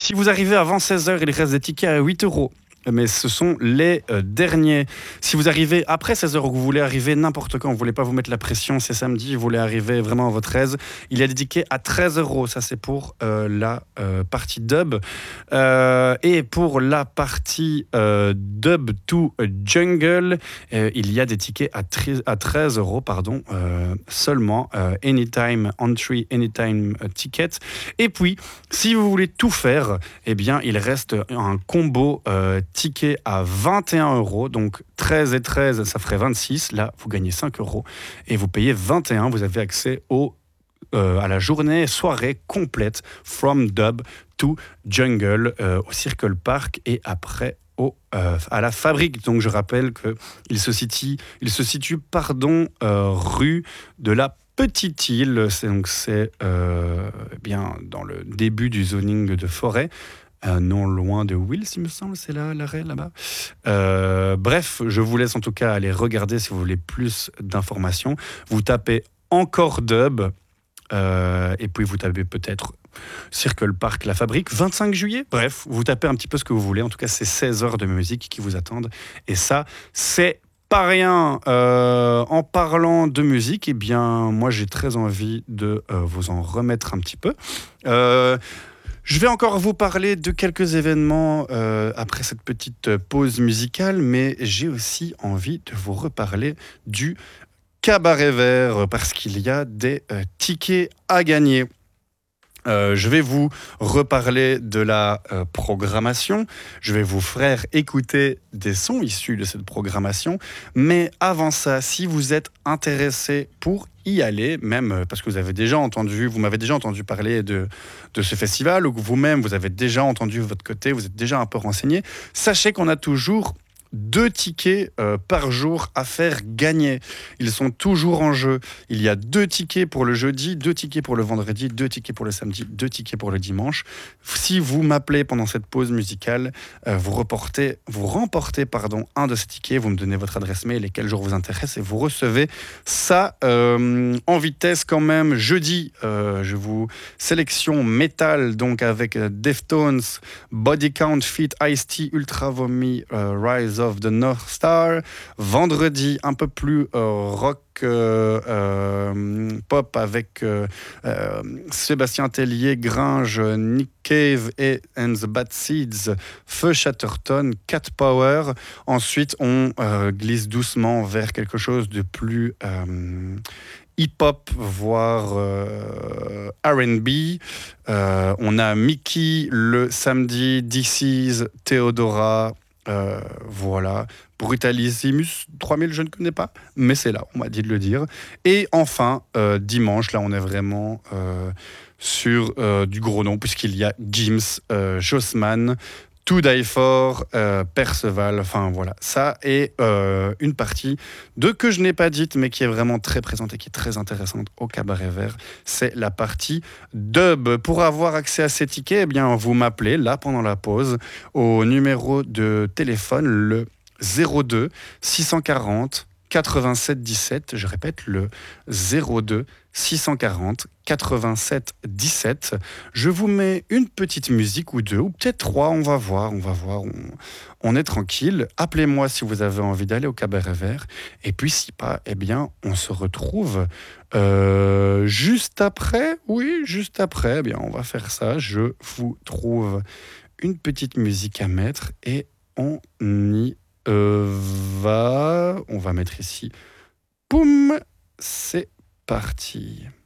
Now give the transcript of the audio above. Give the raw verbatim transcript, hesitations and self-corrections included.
Si vous arrivez avant seize heures, il reste des tickets à huit euros. Mais ce sont les euh, derniers. Si vous arrivez après seize heures ou que vous voulez arriver n'importe quand, vous ne voulez pas vous mettre la pression, c'est samedi, vous voulez arriver vraiment à votre aise, il y a des tickets à treize euros. Ça, c'est pour euh, la euh, partie dub. Euh, et pour la partie euh, dub to jungle, euh, il y a des tickets à, tri- à treize euros pardon, euh, seulement. Euh, anytime entry, anytime ticket. Et puis, si vous voulez tout faire, eh bien, il reste un combo euh, ticket à vingt et un euros, donc treize et treize, ça ferait vingt-six. Là, vous gagnez cinq euros et vous payez vingt et un. Vous avez accès au, euh, à la journée, soirée complète, from dub to jungle, euh, au Circle Park et après au, euh, à la Fabrique. Donc, je rappelle qu'il se situe, il se situe pardon, euh, rue de la Petite Île. C'est, donc, c'est euh, bien dans le début du zoning de Forêt. Euh, non loin de Wills, il me semble, c'est là, l'arrêt là-bas. Euh, bref, je vous laisse en tout cas aller regarder si vous voulez plus d'informations. Vous tapez encore dub, euh, et puis vous tapez peut-être Circle Park, la Fabrique, vingt-cinq juillet. Bref, vous tapez un petit peu ce que vous voulez. En tout cas, c'est seize heures de musique qui vous attendent. Et ça, c'est pas rien. Euh, en parlant de musique, eh bien, moi, j'ai très envie de euh, vous en remettre un petit peu. Euh, Je vais encore vous parler de quelques événements euh, après cette petite pause musicale, mais j'ai aussi envie de vous reparler du Cabaret Vert parce qu'il y a des euh, tickets à gagner. Euh, je vais vous reparler de la euh, programmation, je vais vous faire écouter des sons issus de cette programmation, mais avant ça, si vous êtes intéressé pour y aller, même parce que vous avez déjà entendu, vous m'avez déjà entendu parler de, de ce festival, ou que vous-même, vous avez déjà entendu de votre côté, vous êtes déjà un peu renseigné, sachez qu'on a toujours deux tickets euh, par jour à faire gagner. Ils sont toujours en jeu. Il y a deux tickets pour le jeudi, deux tickets pour le vendredi, deux tickets pour le samedi, deux tickets pour le dimanche. Si vous m'appelez pendant cette pause musicale, euh, vous, reportez, vous remportez pardon, un de ces tickets, vous me donnez votre adresse mail et quel jour vous intéresse et vous recevez ça euh, en vitesse quand même. Jeudi, euh, je vous sélection métal donc avec Deftones, Body Count, Feat, Ice-T, Ultra Vomi, euh, Rise of the North Star. Vendredi, un peu plus euh, rock euh, euh, pop avec euh, euh, Sébastien Tellier, Gringe, Nick Cave et and the Bad Seeds, Feu Chatterton, Cat Power. Ensuite, on euh, glisse doucement vers quelque chose de plus euh, hip-hop, voire euh, R and B. Euh, on a Mickey le samedi, D C's, Theodora. Euh, voilà, Brutalissimus trois mille, je ne connais pas, mais c'est là, on m'a dit de le dire. Et enfin, euh, dimanche, là, on est vraiment euh, sur euh, du gros nom, puisqu'il y a Gims, euh, Jossman, To Die For, euh, Perceval, enfin voilà. Ça est euh, une partie de que je n'ai pas dite, mais qui est vraiment très présente et qui est très intéressante au Cabaret Vert. C'est la partie dub. Pour avoir accès à ces tickets, eh bien, vous m'appelez là pendant la pause au numéro de téléphone, le zéro deux six cent quarante quatre-vingt-sept dix-sept. Je répète, le zéro deux six cent quarante quatre-vingt-sept dix-sept. Je vous mets une petite musique ou deux, ou peut-être trois, on va voir, on va voir, on, on est tranquille. Appelez-moi si vous avez envie d'aller au Cabaret Vert. Et puis si pas, eh bien, on se retrouve euh, juste après. Oui, juste après, eh bien, on va faire ça. Je vous trouve une petite musique à mettre et on y euh, va. On va mettre ici. Poum, c'est parti.